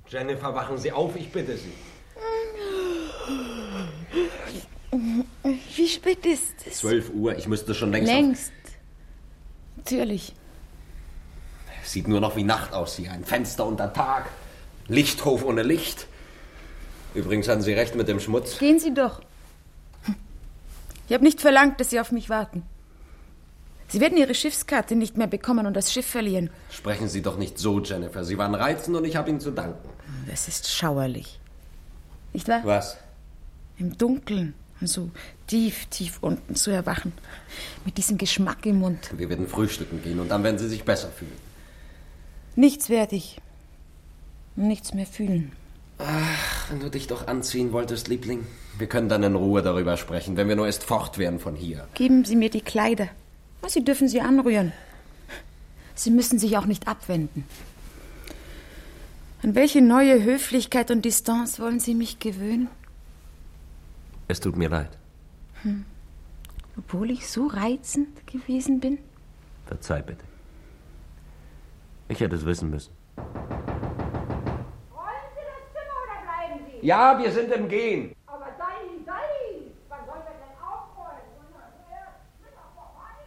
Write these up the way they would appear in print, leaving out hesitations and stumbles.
Jennifer, wachen Sie auf, ich bitte Sie. Wie spät ist es? 12 Uhr, ich müsste schon längst... Längst. Natürlich. Sieht nur noch wie Nacht aus hier. Ein Fenster unter Tag. Lichthof ohne Licht. Übrigens hatten Sie recht mit dem Schmutz. Gehen Sie doch. Ich habe nicht verlangt, dass Sie auf mich warten. Sie werden Ihre Schiffskarte nicht mehr bekommen und das Schiff verlieren. Sprechen Sie doch nicht so, Jennifer. Sie waren reizend und ich habe Ihnen zu danken. Das ist schauerlich. Nicht wahr? Was? Im Dunkeln, so tief, tief unten zu erwachen. Mit diesem Geschmack im Mund. Wir werden frühstücken gehen und dann werden Sie sich besser fühlen. Nichts werde ich. Nichts mehr fühlen. Ach, wenn du dich doch anziehen wolltest, Liebling. Wir können dann in Ruhe darüber sprechen, wenn wir nur erst fort wären von hier. Geben Sie mir die Kleider. Sie dürfen sie anrühren. Sie müssen sich auch nicht abwenden. An welche neue Höflichkeit und Distanz wollen Sie mich gewöhnen? Es tut mir leid. Obwohl ich so reizend gewesen bin? Verzeih bitte. Ich hätte es wissen müssen. Räumen Sie das Zimmer oder bleiben Sie? Ja, wir sind im Gehen. Aber Sally, wann soll wir denn aufräumen? Ist doch vorbei.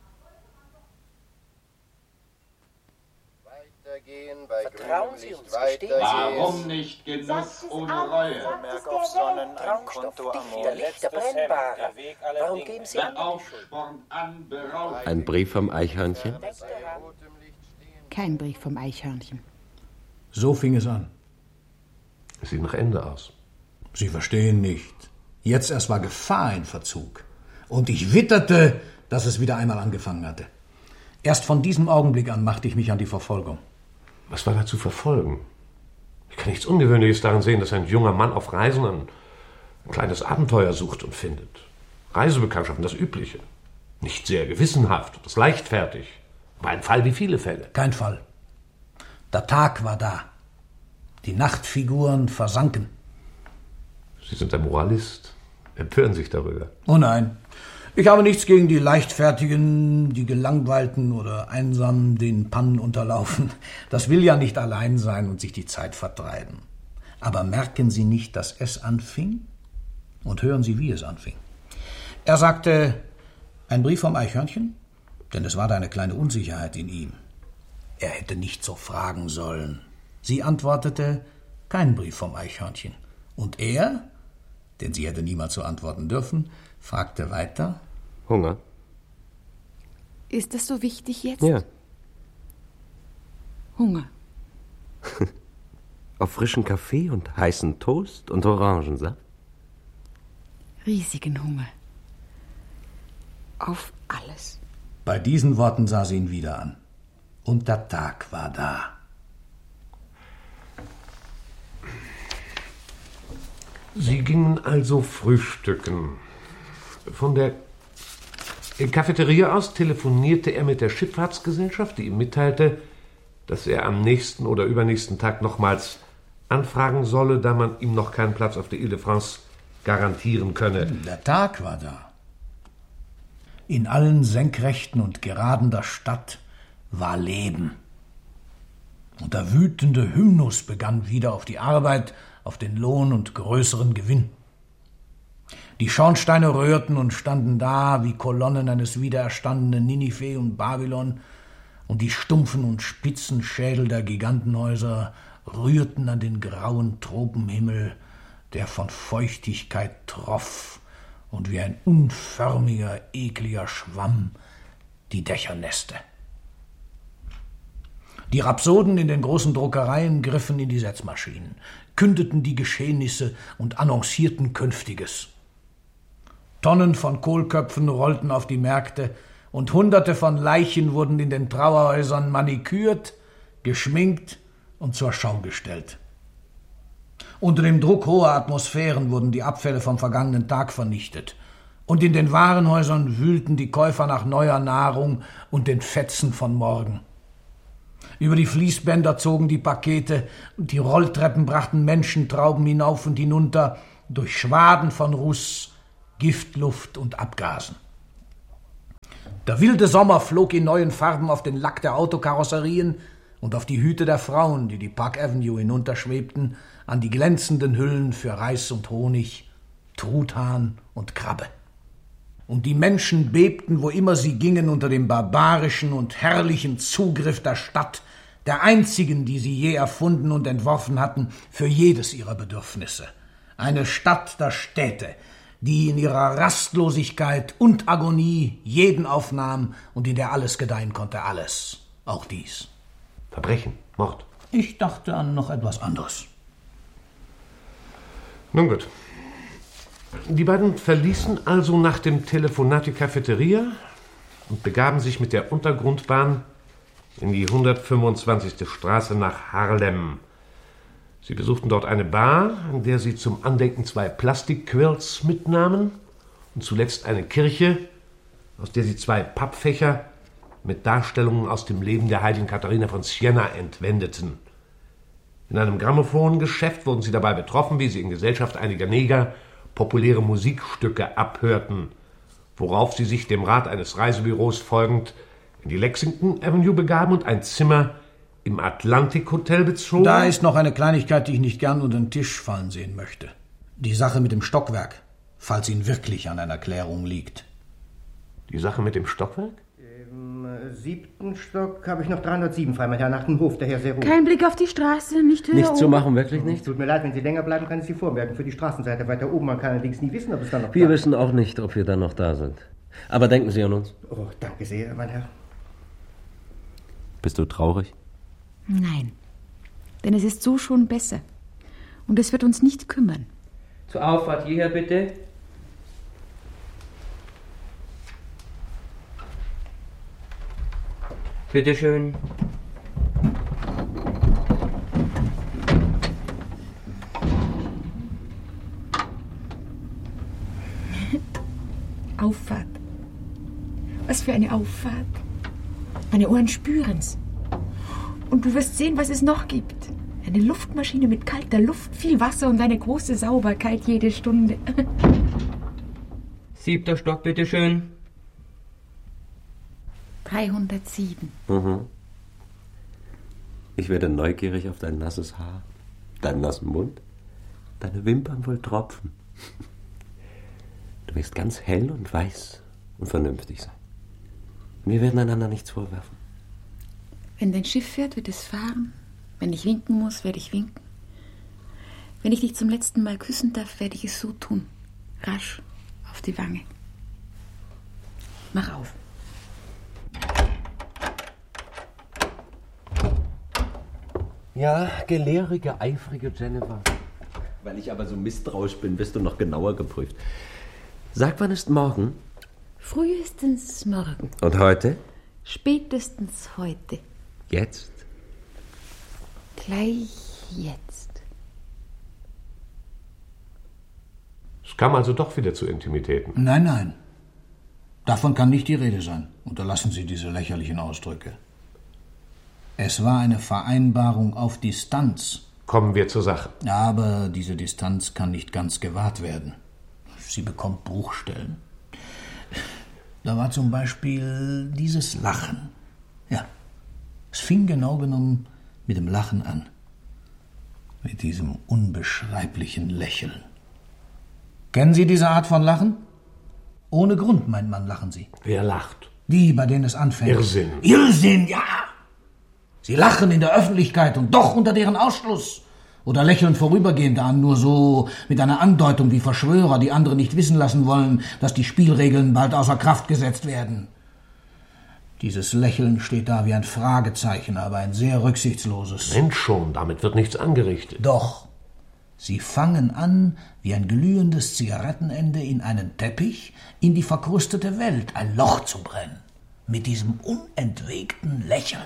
Weitergehen bei Vertrauen Sie grünem uns, Licht, gestehen Sie weitergehen. Warum nicht Genuss ohne Reue? Vermerk auf Sonnen, ein Konto Amor, Lichter brennbarer. Warum geben Sie an? Aufsporn an, beraubt. Ein Brief vom Eichhörnchen? Kein Brief vom Eichhörnchen. So fing es an. Es sieht nach Ende aus. Sie verstehen nicht. Jetzt erst war Gefahr in Verzug. Und ich witterte, dass es wieder einmal angefangen hatte. Erst von diesem Augenblick an machte ich mich an die Verfolgung. Was war da zu verfolgen? Ich kann nichts Ungewöhnliches darin sehen, dass ein junger Mann auf Reisen ein kleines Abenteuer sucht und findet. Reisebekanntschaften, das Übliche. Nicht sehr gewissenhaft, das leichtfertig. Aber ein Fall wie viele Fälle. Kein Fall. Der Tag war da. Die Nachtfiguren versanken. Sie sind ein Moralist. Empören sich darüber. Oh nein. Ich habe nichts gegen die Leichtfertigen, die Gelangweilten oder Einsamen, denen Pannen unterlaufen. Das will ja nicht allein sein und sich die Zeit vertreiben. Aber merken Sie nicht, dass es anfing? Und hören Sie, wie es anfing. Er sagte, ein Brief vom Eichhörnchen? Denn es war da eine kleine Unsicherheit in ihm. Er hätte nicht so fragen sollen. Sie antwortete, kein Brief vom Eichhörnchen. Und er, denn sie hätte niemals so antworten dürfen, fragte weiter. Hunger? Ist das so wichtig jetzt? Ja. Hunger. Auf frischen Kaffee und heißen Toast und Orangensaft? Riesigen Hunger. Auf alles. Bei diesen Worten sah sie ihn wieder an. Und der Tag war da. Sie gingen also frühstücken. Von der Cafeteria aus telefonierte er mit der Schifffahrtsgesellschaft, die ihm mitteilte, dass er am nächsten oder übernächsten Tag nochmals anfragen solle, da man ihm noch keinen Platz auf der Ile-de-France garantieren könne. Der Tag war da. In allen Senkrechten und Geraden der Stadt war Leben. Und der wütende Hymnus begann wieder auf die Arbeit, auf den Lohn und größeren Gewinn. Die Schornsteine röhrten und standen da wie Kolonnen eines wiedererstandenen Ninive und Babylon, und die stumpfen und spitzen Schädel der Gigantenhäuser rührten an den grauen Tropenhimmel, der von Feuchtigkeit troff und wie ein unförmiger, ekliger Schwamm die Dächer nässte. Die Rhapsoden in den großen Druckereien griffen in die Setzmaschinen, kündeten die Geschehnisse und annoncierten Künftiges. Tonnen von Kohlköpfen rollten auf die Märkte und Hunderte von Leichen wurden in den Trauerhäusern manikürt, geschminkt und zur Schau gestellt. Unter dem Druck hoher Atmosphären wurden die Abfälle vom vergangenen Tag vernichtet, und in den Warenhäusern wühlten die Käufer nach neuer Nahrung und den Fetzen von morgen. Über die Fließbänder zogen die Pakete, und die Rolltreppen brachten Menschentrauben hinauf und hinunter, durch Schwaden von Ruß, Giftluft und Abgasen. Der wilde Sommer flog in neuen Farben auf den Lack der Autokarosserien, und auf die Hüte der Frauen, die Park Avenue hinunterschwebten, an die glänzenden Hüllen für Reis und Honig, Truthahn und Krabbe. Und die Menschen bebten, wo immer sie gingen, unter dem barbarischen und herrlichen Zugriff der Stadt, der einzigen, die sie je erfunden und entworfen hatten, für jedes ihrer Bedürfnisse. Eine Stadt der Städte, die in ihrer Rastlosigkeit und Agonie jeden aufnahm und in der alles gedeihen konnte, alles, auch dies. Verbrechen, Mord. Ich dachte an noch etwas anderes. Nun gut. Die beiden verließen also nach dem Telefonat die Cafeteria und begaben sich mit der Untergrundbahn in die 125. Straße nach Harlem. Sie besuchten dort eine Bar, in der sie zum Andenken 2 Plastikquills mitnahmen und zuletzt eine Kirche, aus der sie 2 Pappfächer mit Darstellungen aus dem Leben der heiligen Katharina von Siena entwendeten. In einem Grammophongeschäft wurden sie dabei betroffen, wie sie in Gesellschaft einiger Neger populäre Musikstücke abhörten, worauf sie sich dem Rat eines Reisebüros folgend in die Lexington Avenue begaben und ein Zimmer im Atlantic Hotel bezogen. Da ist noch eine Kleinigkeit, die ich nicht gern unter den Tisch fallen sehen möchte. Die Sache mit dem Stockwerk, falls Ihnen wirklich an einer Klärung liegt. Die Sache mit dem Stockwerk? Im 7. Stock habe ich noch 307 frei, mein Herr, nach dem Hof, der Herr sehr ruhig. Kein Blick auf die Straße, nicht höher. Nichts zu machen, wirklich nicht? Tut mir leid, wenn Sie länger bleiben, kann ich Sie vormerken für die Straßenseite weiter oben. Man kann allerdings nie wissen, ob es dann noch Wir wissen auch nicht, ob wir dann noch da sind. Aber denken Sie an uns. Oh, danke sehr, mein Herr. Bist du traurig? Nein, denn es ist so schon besser. Und es wird uns nicht kümmern. Zur Auffahrt hierher bitte. Bitte schön. Auffahrt. Was für eine Auffahrt. Meine Ohren spüren's. Und du wirst sehen, was es noch gibt. Eine Luftmaschine mit kalter Luft, viel Wasser und eine große Sauberkeit jede Stunde. 7. Stock, bitteschön. 307. Ich werde neugierig auf dein nasses Haar, deinen nassen Mund, deine Wimpern wohl tropfen. Du wirst ganz hell und weiß und vernünftig sein. Wir werden einander nichts vorwerfen. Wenn dein Schiff fährt, wird es fahren. Wenn ich winken muss, werde ich winken. Wenn ich dich zum letzten Mal küssen darf, werde ich es so tun. Rasch auf die Wange. Mach auf. Ja, gelehrige, eifrige Jennifer. Weil ich aber so misstrauisch bin, wirst du noch genauer geprüft. Sag, wann ist morgen? Frühestens morgen. Und heute? Spätestens heute. Jetzt? Gleich jetzt. Es kam also doch wieder zu Intimitäten. Nein, nein. Davon kann nicht die Rede sein. Unterlassen Sie diese lächerlichen Ausdrücke. Es war eine Vereinbarung auf Distanz. Kommen wir zur Sache. Aber diese Distanz kann nicht ganz gewahrt werden. Sie bekommt Bruchstellen. Da war zum Beispiel dieses Lachen. Ja, es fing genau genommen mit dem Lachen an. Mit diesem unbeschreiblichen Lächeln. Kennen Sie diese Art von Lachen? Ohne Grund, meint man, lachen Sie. Wer lacht? Die, bei denen es anfängt. Irrsinn. Irrsinn, ja! Sie lachen in der Öffentlichkeit und doch unter deren Ausschluss. Oder lächeln vorübergehend an, nur so mit einer Andeutung wie Verschwörer, die andere nicht wissen lassen wollen, dass die Spielregeln bald außer Kraft gesetzt werden. Dieses Lächeln steht da wie ein Fragezeichen, aber ein sehr rücksichtsloses. Mensch schon, damit wird nichts angerichtet. Doch. Sie fangen an, wie ein glühendes Zigarettenende in einen Teppich, in die verkrustete Welt ein Loch zu brennen. Mit diesem unentwegten Lächeln.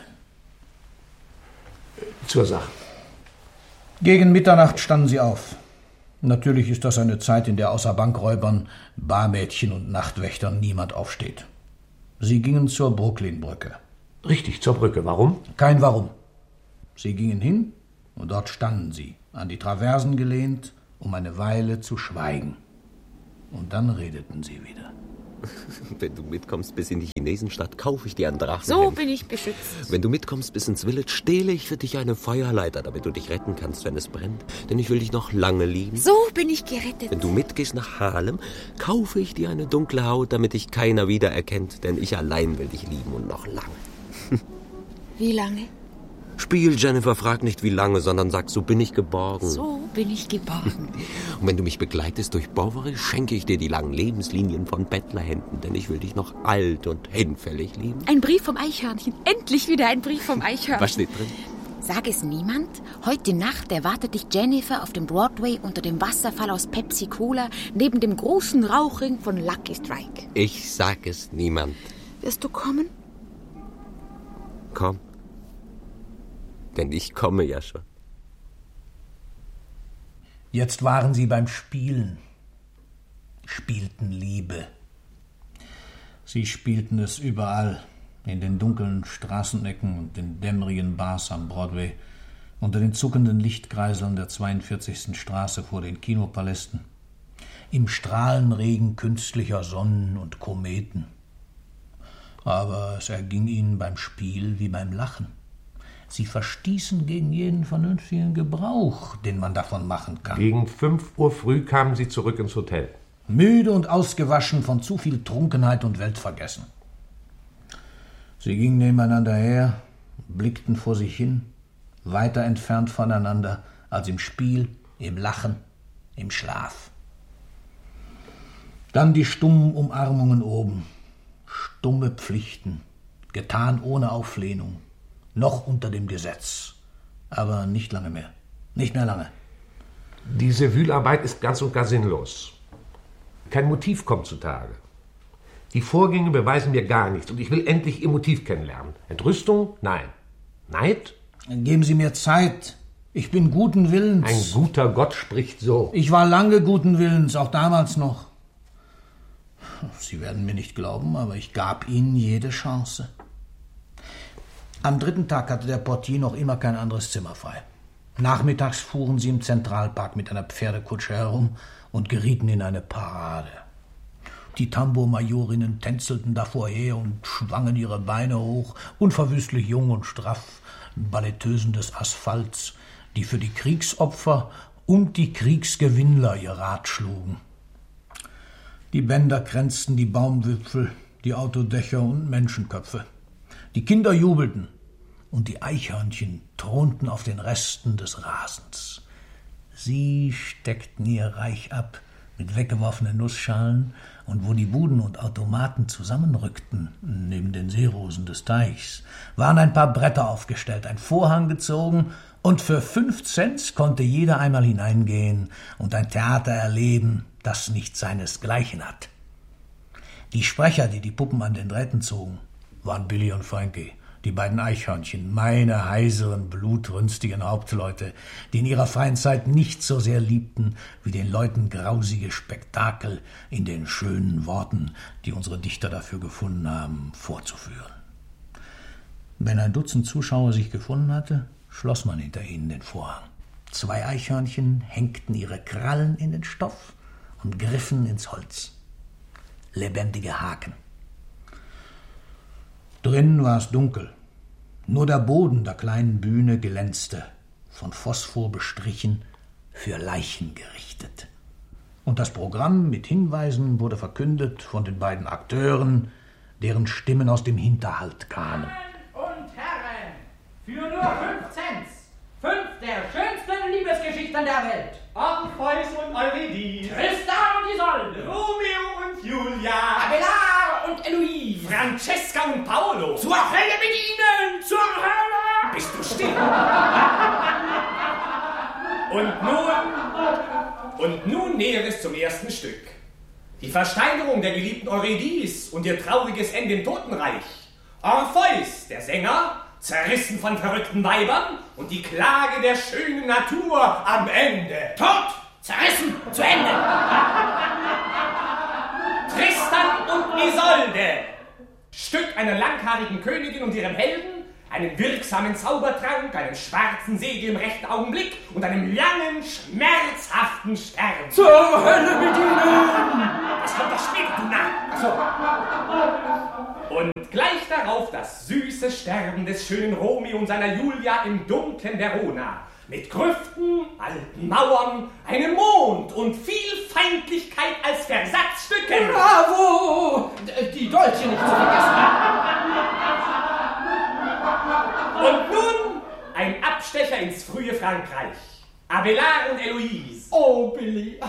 Zur Sache. Gegen Mitternacht standen sie auf. Natürlich ist das eine Zeit, in der außer Bankräubern, Barmädchen und Nachtwächtern niemand aufsteht. Sie gingen zur Brooklyn-Brücke. Richtig, zur Brücke. Warum? Kein Warum. Sie gingen hin und dort standen sie, an die Traversen gelehnt, um eine Weile zu schweigen. Und dann redeten sie wieder. Wenn du mitkommst bis in die Chinesenstadt, kaufe ich dir ein Drachenhemd. So bin ich beschützt. Wenn du mitkommst bis ins Village, stehle ich für dich eine Feuerleiter, damit du dich retten kannst, wenn es brennt. Denn ich will dich noch lange lieben. So bin ich gerettet. Wenn du mitgehst nach Harlem, kaufe ich dir eine dunkle Haut, damit dich keiner wiedererkennt. Denn ich allein will dich lieben und noch lange. Wie lange? Spiel, Jennifer, frag nicht wie lange, sondern sag, so bin ich geborgen. So bin ich geborgen. Und wenn du mich begleitest durch Bovary, schenke ich dir die langen Lebenslinien von Bettlerhänden, denn ich will dich noch alt und hinfällig lieben. Ein Brief vom Eichhörnchen. Endlich wieder ein Brief vom Eichhörnchen. Was steht drin? Sag es niemand. Heute Nacht erwartet dich Jennifer auf dem Broadway unter dem Wasserfall aus Pepsi-Cola neben dem großen Rauchring von Lucky Strike. Ich sag es niemand. Wirst du kommen? Komm. Denn ich komme ja schon. Jetzt waren sie beim Spielen. Spielten Liebe. Sie spielten es überall, in den dunklen Straßenecken und den dämmerigen Bars am Broadway, unter den zuckenden Lichtkreiseln der 42. Straße vor den Kinopalästen, im Strahlenregen künstlicher Sonnen und Kometen. Aber es erging ihnen beim Spiel wie beim Lachen. Sie verstießen gegen jeden vernünftigen Gebrauch, den man davon machen kann. Gegen 5 Uhr früh kamen sie zurück ins Hotel. Müde und ausgewaschen von zu viel Trunkenheit und Weltvergessen. Sie gingen nebeneinander her, blickten vor sich hin, weiter entfernt voneinander als im Spiel, im Lachen, im Schlaf. Dann die stummen Umarmungen oben, stumme Pflichten, getan ohne Auflehnung. Noch unter dem Gesetz. Aber nicht lange mehr. Nicht mehr lange. Diese Wühlarbeit ist ganz und gar sinnlos. Kein Motiv kommt zutage. Die Vorgänge beweisen mir gar nichts und ich will endlich ihr Motiv kennenlernen. Entrüstung? Nein. Neid? Geben Sie mir Zeit. Ich bin guten Willens. Ein guter Gott spricht so. Ich war lange guten Willens, auch damals noch. Sie werden mir nicht glauben, aber ich gab Ihnen jede Chance. Am 3. Tag hatte der Portier noch immer kein anderes Zimmer frei. Nachmittags fuhren sie im Zentralpark mit einer Pferdekutsche herum und gerieten in eine Parade. Die Tambourmajorinnen tänzelten davor her und schwangen ihre Beine hoch, unverwüstlich jung und straff, Balletteusen des Asphalts, die für die Kriegsopfer und die Kriegsgewinnler ihr Rad schlugen. Die Bänder kränzten die Baumwipfel, die Autodächer und Menschenköpfe. Die Kinder jubelten und die Eichhörnchen thronten auf den Resten des Rasens. Sie steckten ihr Reich ab mit weggeworfenen Nussschalen, und wo die Buden und Automaten zusammenrückten, neben den Seerosen des Teichs, waren ein paar Bretter aufgestellt, ein Vorhang gezogen, und für 5 Cent konnte jeder einmal hineingehen und ein Theater erleben, das nicht seinesgleichen hat. Die Sprecher, die die Puppen an den Drähten zogen, waren Billy und Frankie, die beiden Eichhörnchen, meine heiseren, blutrünstigen Hauptleute, die in ihrer freien Zeit nichts so sehr liebten, wie den Leuten grausige Spektakel in den schönen Worten, die unsere Dichter dafür gefunden haben, vorzuführen. Wenn ein Dutzend Zuschauer sich gefunden hatte, schloss man hinter ihnen den Vorhang. 2 Eichhörnchen hängten ihre Krallen in den Stoff und griffen ins Holz. Lebendige Haken. Drinnen war es dunkel. Nur der Boden der kleinen Bühne glänzte, von Phosphor bestrichen, für Leichen gerichtet. Und das Programm mit Hinweisen wurde verkündet von den beiden Akteuren, deren Stimmen aus dem Hinterhalt kamen. Damen und Herren, für nur 5 Cent, 5 der schönsten Liebesgeschichten der Welt. Orpheus und Eurydice, Tristan und Isolde, Romeo und Julia, Abelard und Eloise, Francesca und Paolo. Zur Hölle mit ihnen! Zur Hölle! Bist du still? Und nun Näheres zum ersten Stück. Die Versteinerung der geliebten Eurydice und ihr trauriges Ende im Totenreich. Orpheus, der Sänger, zerrissen von verrückten Weibern, und die Klage der schönen Natur am Ende. Tot! Zerrissen! Zu Ende! Tristan und Isolde. Stück einer langhaarigen Königin und ihrem Helden, einen wirksamen Zaubertrank, einen schwarzen Segel im rechten Augenblick und einem langen, schmerzhaften Sterben. Zur Hölle mit Ihnen! Das kommt doch später, du Narr! So. Und gleich darauf das süße Sterben des schönen Romeo und seiner Julia im dunklen Verona. Mit Grüften, alten Mauern, einem Mond und viel Feindlichkeit als Versatzstücken. Bravo! Die Dolche nicht zu vergessen. Und nun ein Abstecher ins frühe Frankreich. Abelard und Eloise. Oh, Billy.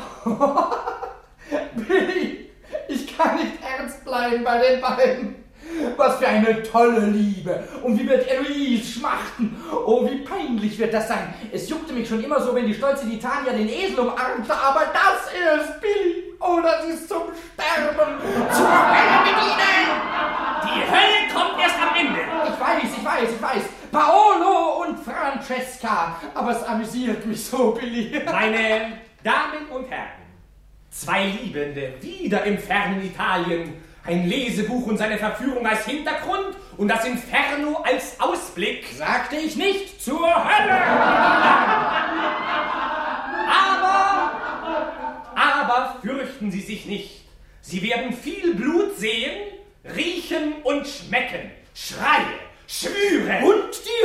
Billy, ich kann nicht ernst bleiben bei den beiden. Was für eine tolle Liebe. Und wie wird Eloise schmachten. Oh, wie peinlich wird das sein. Es juckte mich schon immer so, wenn die stolze Titania den Esel umarmte, aber das ist Billy. Oh, das ist zum Sterben. Zur Hölle mit Ihnen. Die Hölle kommt erst am Ende. Ich weiß. Paolo und Francesca. Aber es amüsiert mich so, Billy. Meine Damen und Herren, zwei Liebende, wieder im fernen Italien. Ein Lesebuch und seine Verführung als Hintergrund und das Inferno als Ausblick. Sagte ich nicht, zur Hölle! Aber fürchten Sie sich nicht. Sie werden viel Blut sehen, riechen und schmecken. Schreie, Schwüre und die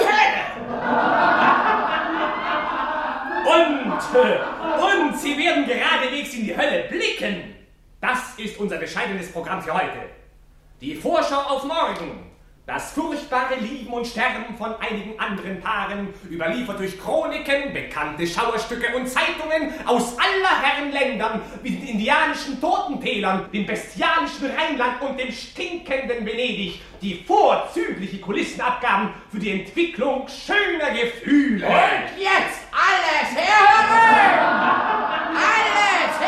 Hölle. Und Sie werden geradewegs in die Hölle blicken. Das ist unser bescheidenes Programm für heute. Die Vorschau auf morgen. Das furchtbare Lieben und Sterben von einigen anderen Paaren, überliefert durch Chroniken, bekannte Schauerstücke und Zeitungen aus aller Herren Ländern, wie den indianischen Totentälern, dem bestialischen Rheinland und dem stinkenden Venedig, die vorzügliche Kulissen abgaben für die Entwicklung schöner Gefühle. Und jetzt alles hören!